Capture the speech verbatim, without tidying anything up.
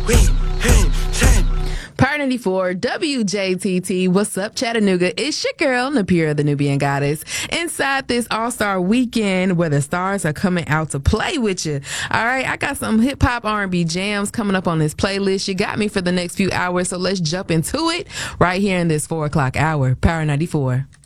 Power ninety-four, W J T T. What's up, Chattanooga? It's your girl, Napira, the Nubian Goddess, inside this All-Star weekend where the stars are coming out to play with you. All right, I got some hip-hop R and B jams coming up on this playlist. You got me for the next few hours, so let's jump into it right here in this four o'clock hour. Power ninety-four.